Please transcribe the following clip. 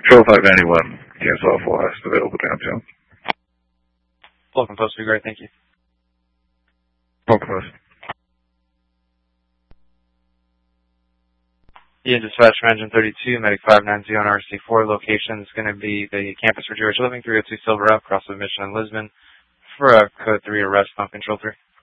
Control 591, cancel all last available downtown. Welcome, Post. Be great. Thank you. Welcome, Post. Yeah, dispatch from Engine 32, Medic 590 on RC4. Location is going to be the campus for Jewish Living, 302 Silver Up, across the Mission and Lisbon, for a code 3 arrest on Control 3.